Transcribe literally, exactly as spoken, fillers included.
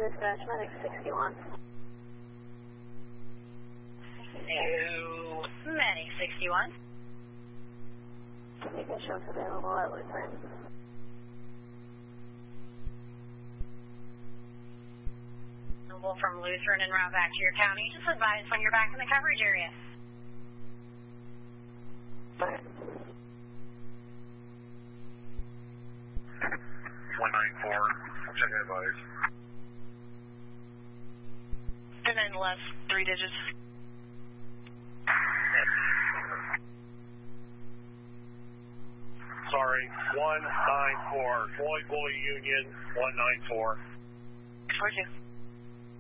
Dispatch, Medic sixty-one. New Medic sixty-one. Vehicle shows available at Lutheran. From Lutheran and route back to your county. Just advise when you're back in the coverage area. Right. one nine four, check advise. And then the last three digits. Sorry, one nine four, Floyd Boy Union, one nine four. Towards you.